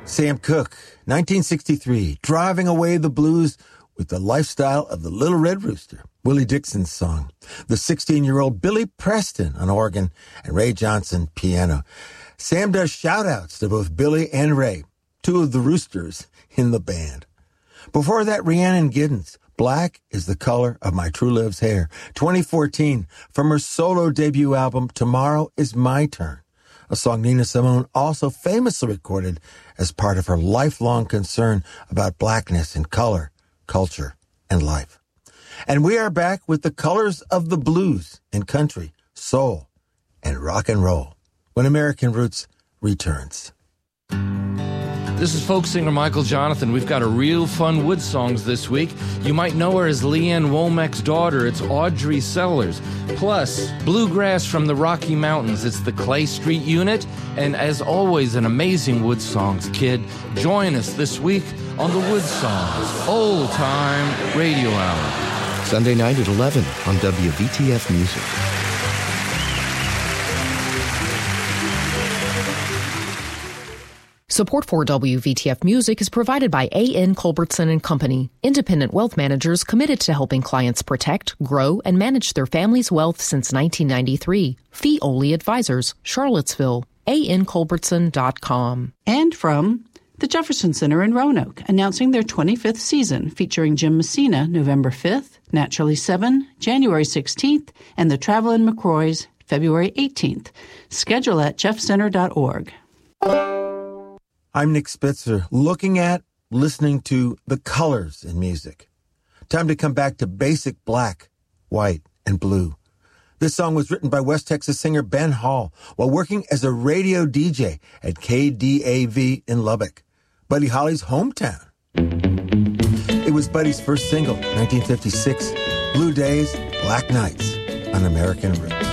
Sam Cooke, 1963, driving away the blues with the lifestyle of the Little Red Rooster. Willie Dixon's song. The 16-year-old Billy Preston on organ and Ray Johnson piano. Sam does shout-outs to both Billy and Ray, two of the roosters in the band. Before that, Rhiannon Giddens, Black is the Color of My True Love's Hair, 2014, from her solo debut album, Tomorrow is My Turn, a song Nina Simone also famously recorded as part of her lifelong concern about blackness and color, culture, and life. And we are back with the colors of the blues in country, soul, and rock and roll when American Roots returns. This is folk singer Michael Jonathan. We've got a real fun Wood Songs this week. You might know her as Leanne Womack's daughter. It's Audrey Sellers. Plus, bluegrass from the Rocky Mountains. It's the Clay Street Unit. And as always, an amazing Wood Songs kid. Join us this week on the Wood Songs Old Time Radio Hour. Sunday night at 11 on WVTF Music. Support for WVTF Music is provided by A.N. Culbertson & Company, independent wealth managers committed to helping clients protect, grow, and manage their family's wealth since 1993. Fee-only advisors, Charlottesville, anculbertson.com. And from the Jefferson Center in Roanoke, announcing their 25th season, featuring Jim Messina, November 5th, Naturally 7, January 16th, and the Travelin' McCroys, February 18th. Schedule at jeffcenter.org. I'm Nick Spitzer, looking at, listening to the colors in music. Time to come back to basic black, white, and blue. This song was written by West Texas singer Ben Hall while working as a radio DJ at KDAV in Lubbock, Buddy Holly's hometown. It was Buddy's first single, 1956, Blue Days, Black Nights on American Roots.